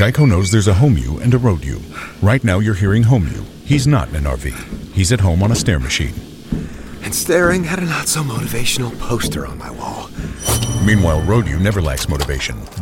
Geico knows there's a home you and a road you. Right now you're hearing home you. He's not in an RV. He's at home on a stair machine. And staring at a not-so-motivational poster on my wall. Meanwhile, road you never lacks motivation.